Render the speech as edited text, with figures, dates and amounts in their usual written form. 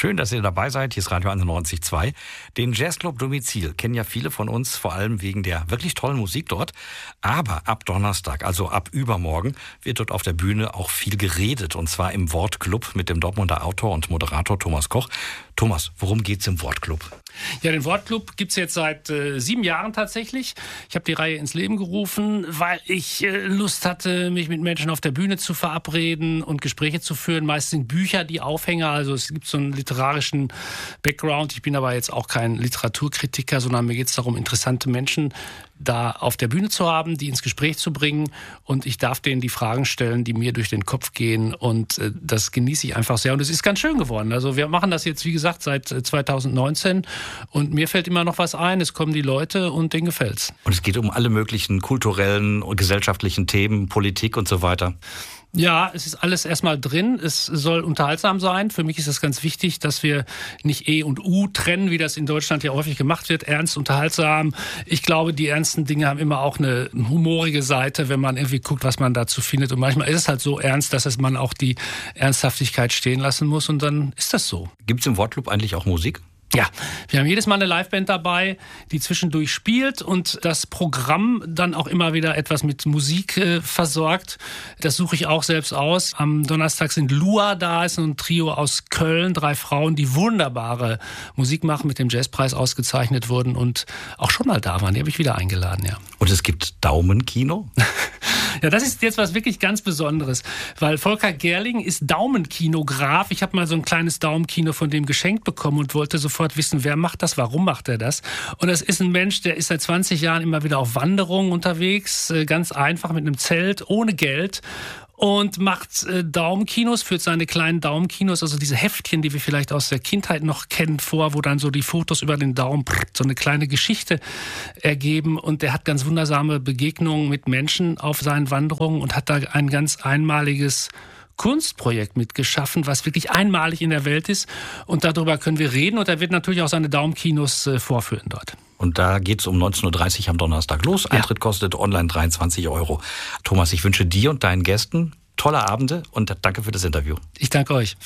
Schön, dass ihr dabei seid. Hier ist Radio 91.2. Den Jazzclub Domizil kennen ja viele von uns, vor allem wegen der wirklich tollen Musik dort. Aber ab Donnerstag, also ab übermorgen, wird dort auf der Bühne auch viel geredet. Und zwar im Wortclub mit dem Dortmunder Autor und Moderator Thomas Koch. Thomas, worum geht's im Wortclub? Ja, den Wortclub gibt's jetzt seit 7 Jahren tatsächlich. Ich habe die Reihe ins Leben gerufen, weil ich Lust hatte, mich mit Menschen auf der Bühne zu verabreden und Gespräche zu führen. Meist sind Bücher die Aufhänger, also es gibt so einen literarischen Background. Ich bin aber jetzt auch kein Literaturkritiker, sondern mir geht's darum, interessante Menschen da auf der Bühne zu haben, die ins Gespräch zu bringen, und ich darf denen die Fragen stellen, die mir durch den Kopf gehen, und das genieße ich einfach sehr und es ist ganz schön geworden. Also wir machen das jetzt, wie gesagt, seit 2019 und mir fällt immer noch was ein, es kommen die Leute und denen gefällt's. Und es geht um alle möglichen kulturellen und gesellschaftlichen Themen, Politik und so weiter. Ja, es ist alles erstmal drin. Es soll unterhaltsam sein. Für mich ist es ganz wichtig, dass wir nicht E und U trennen, wie das in Deutschland ja häufig gemacht wird. Ernst, unterhaltsam. Ich glaube, die ernsten Dinge haben immer auch eine humorige Seite, wenn man irgendwie guckt, was man dazu findet. Und manchmal ist es halt so ernst, dass man auch die Ernsthaftigkeit stehen lassen muss. Und dann ist das so. Gibt's im Wortclub eigentlich auch Musik? Ja, wir haben jedes Mal eine Liveband dabei, die zwischendurch spielt und das Programm dann auch immer wieder etwas mit Musik versorgt. Das suche ich auch selbst aus. Am Donnerstag sind Lua da, ist ein Trio aus Köln, 3 Frauen, die wunderbare Musik machen, mit dem Jazzpreis ausgezeichnet wurden und auch schon mal da waren. Die habe ich wieder eingeladen, ja. Und es gibt Daumenkino? Ja, das ist jetzt was wirklich ganz Besonderes, weil Volker Gerling ist Daumenkinograf. Ich habe mal so ein kleines Daumenkino von dem geschenkt bekommen und wollte sofort wissen, wer macht das, warum macht er das? Und das ist ein Mensch, der ist seit 20 Jahren immer wieder auf Wanderungen unterwegs, ganz einfach mit einem Zelt, ohne Geld. Und macht Daumenkinos, führt seine kleinen Daumenkinos, also diese Heftchen, die wir vielleicht aus der Kindheit noch kennen, vor, wo dann so die Fotos über den Daumen so eine kleine Geschichte ergeben. Und der hat ganz wundersame Begegnungen mit Menschen auf seinen Wanderungen und hat da ein ganz einmaliges Kunstprojekt mitgeschaffen, was wirklich einmalig in der Welt ist. Und darüber können wir reden. Und er wird natürlich auch seine Daumenkinos vorführen dort. Und da geht's um 19.30 Uhr am Donnerstag los. Eintritt kostet online 23 €. Thomas, ich wünsche dir und deinen Gästen tolle Abende und danke für das Interview. Ich danke euch.